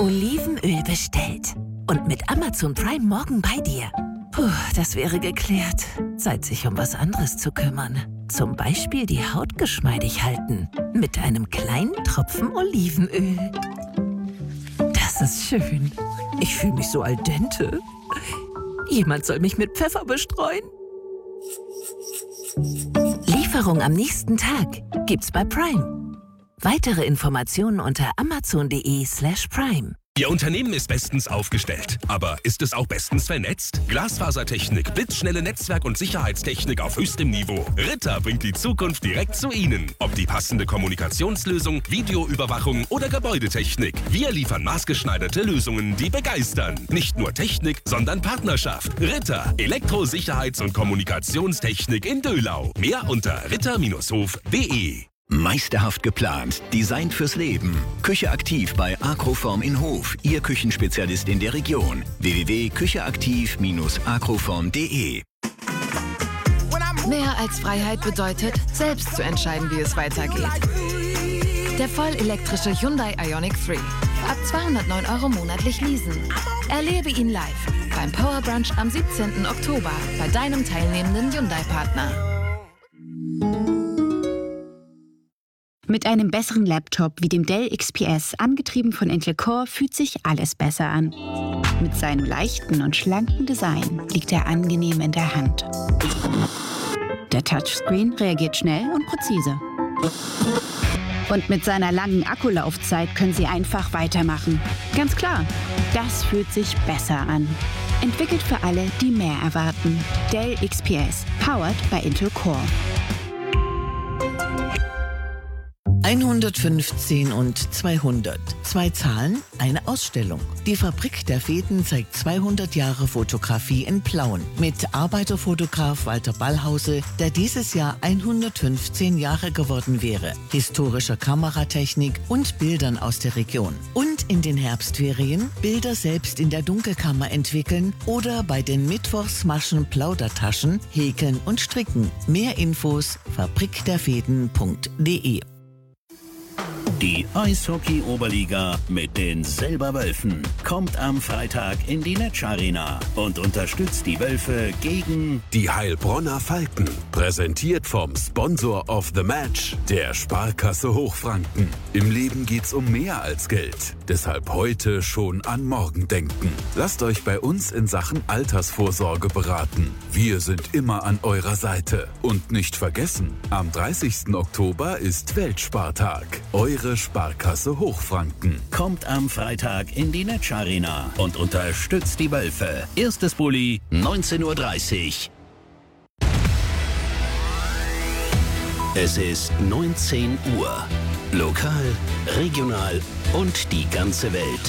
Olivenöl bestellt. Und mit Amazon Prime morgen bei dir. Puh, das wäre geklärt. Zeit, sich um was anderes zu kümmern. Zum Beispiel die Haut geschmeidig halten. Mit einem kleinen Tropfen Olivenöl. Das ist schön. Ich fühle mich so al dente. Jemand soll mich mit Pfeffer bestreuen. Lieferung am nächsten Tag gibt's bei Prime. Weitere Informationen unter amazon.de/prime. Ihr Unternehmen ist bestens aufgestellt, aber ist es auch bestens vernetzt? Glasfasertechnik, blitzschnelle Netzwerk- und Sicherheitstechnik auf höchstem Niveau. Ritter bringt die Zukunft direkt zu Ihnen. Ob die passende Kommunikationslösung, Videoüberwachung oder Gebäudetechnik. Wir liefern maßgeschneiderte Lösungen, die begeistern. Nicht nur Technik, sondern Partnerschaft. Ritter, Elektro-Sicherheits- und Kommunikationstechnik in Döhlau. Mehr unter ritter-hof.de. Meisterhaft geplant, designt fürs Leben. Küche aktiv bei Agroform in Hof, Ihr Küchenspezialist in der Region. www.kücheaktiv-agroform.de. Mehr als Freiheit bedeutet, selbst zu entscheiden, wie es weitergeht. Der vollelektrische Hyundai Ioniq 3. Ab 209 € monatlich leasen. Erlebe ihn live beim Power Brunch am 17. Oktober bei deinem teilnehmenden Hyundai-Partner. Mit einem besseren Laptop wie dem Dell XPS, angetrieben von Intel Core, fühlt sich alles besser an. Mit seinem leichten und schlanken Design liegt er angenehm in der Hand. Der Touchscreen reagiert schnell und präzise. Und mit seiner langen Akkulaufzeit können Sie einfach weitermachen. Ganz klar, das fühlt sich besser an. Entwickelt für alle, die mehr erwarten. Dell XPS, powered by Intel Core. 115 und 200. Zwei Zahlen, eine Ausstellung. Die Fabrik der Fäden zeigt 200 Jahre Fotografie in Plauen mit Arbeiterfotograf Walter Ballhause, der dieses Jahr 115 Jahre geworden wäre, historischer Kameratechnik und Bildern aus der Region. Und in den Herbstferien Bilder selbst in der Dunkelkammer entwickeln oder bei den Mittwochsmaschen Plaudertaschen häkeln und stricken. Mehr Infos fabrikderfäden.de. Die Eishockey-Oberliga mit den Silberwölfen kommt am Freitag in die Netsch Arena und unterstützt die Wölfe gegen Die Heilbronner Falken. Präsentiert vom Sponsor of the Match, der Sparkasse Hochfranken. Im Leben geht's um mehr als Geld. Deshalb heute schon an morgen denken. Lasst euch bei uns in Sachen Altersvorsorge beraten. Wir sind immer an eurer Seite. Und nicht vergessen, am 30. Oktober ist Weltspartag. Eure Sparkasse Hochfranken. Kommt am Freitag in die Netsch Arena und unterstützt die Wölfe. Erstes Bulli, 19:30 Uhr. Es ist 19 Uhr. Lokal, regional und die ganze Welt.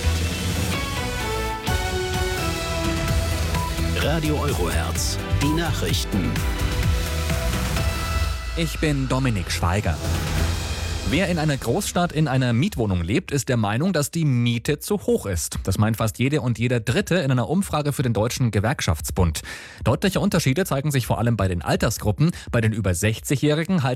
Radio Eurohertz, die Nachrichten. Ich bin Dominik Schweiger. Wer in einer Großstadt in einer Mietwohnung lebt, ist der Meinung, dass die Miete zu hoch ist. Das meint fast jede und jeder Dritte in einer Umfrage für den Deutschen Gewerkschaftsbund. Deutliche Unterschiede zeigen sich vor allem bei den Altersgruppen. Bei den über 60-Jährigen halten